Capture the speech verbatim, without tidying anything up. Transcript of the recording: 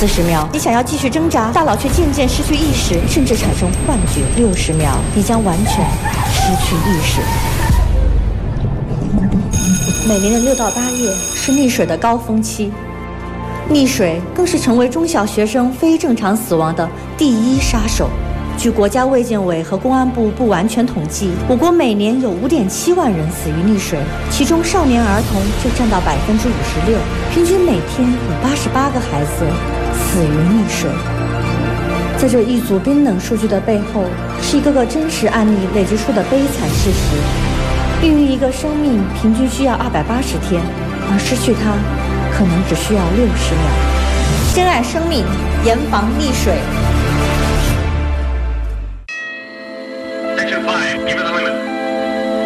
四十秒，你想要继续挣扎，大脑却渐渐失去意识，甚至产生幻觉。六十秒，你将完全失去意识。每年的六到八月是溺水的高峰期，溺水更是成为中小学生非正常死亡的第一杀手。据国家卫健委和公安部不完全统计，我国每年有 五点七万人死于溺水，其中少年儿童就占到百分之五十六，平均每天有八十八个孩子死于溺水。在这一组冰冷数据的背后，是一个个真实案例累积出的悲惨事实。孕育一个生命平均需要二百八十天，而失去它可能只需要六十秒。珍爱生命，严防溺水。